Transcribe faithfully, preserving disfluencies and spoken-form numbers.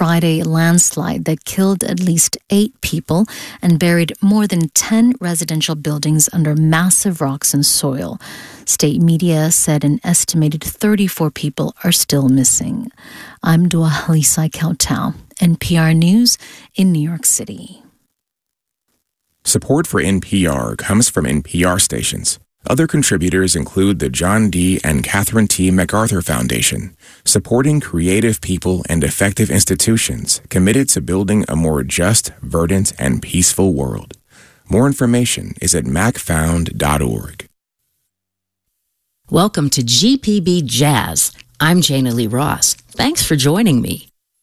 Friday landslide that killed at least eight people and buried more than ten residential buildings under massive rocks and soil. State media said an estimated thirty-four people are still missing. I'm Dua Halisai Kautau, N P R News in New York City. Support for N P R comes from N P R stations. Other contributors include the John D. and Catherine T. MacArthur Foundation, supporting creative people and effective institutions committed to building a more just, verdant, and peaceful world. More information is at mac found dot org. Welcome to G P B Jazz. I'm Jana Lee Ross. Thanks for joining me.